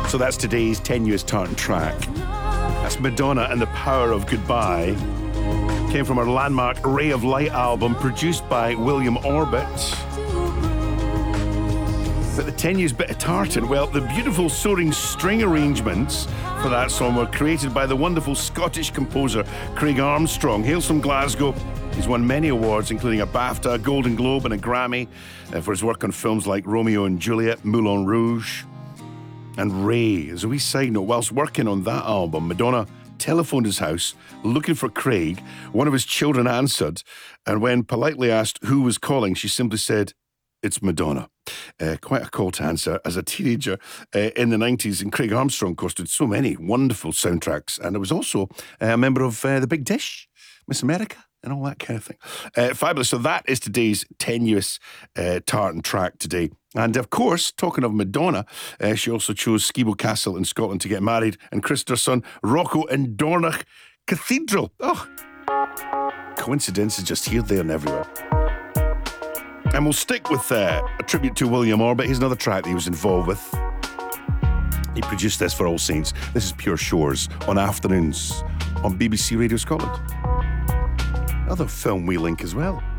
So that's today's tenuous tartan track. That's Madonna and the Power of Goodbye. Came from our landmark Ray of Light album, produced by William Orbit. But the tenuous bit of tartan, well, the beautiful soaring string arrangements for that song were created by the wonderful Scottish composer Craig Armstrong. Hails from Glasgow. He's won many awards, including a BAFTA, a Golden Globe and a Grammy for his work on films like Romeo and Juliet, Moulin Rouge. And Ray, as a wee side note, whilst working on that album, Madonna telephoned his house looking for Craig. One of his children answered, and when politely asked who was calling, she simply said, "It's Madonna." Quite a call to answer as a teenager in the 90s. And Craig Armstrong, of course, did so many wonderful soundtracks. And was also a member of The Big Dish, Miss America, and all that kind of thing. Fabulous. So that is today's tenuous tartan track today. And of course, talking of Madonna, she also chose Skibo Castle in Scotland to get married and christened her son Rocco in Dornoch Cathedral. Oh, coincidences just here, there and everywhere. And we'll stick with a tribute to William Orbit. Here's another track that he was involved with. He produced this for All Saints. This is Pure Shores on Afternoons on BBC Radio Scotland. Another film we link as well.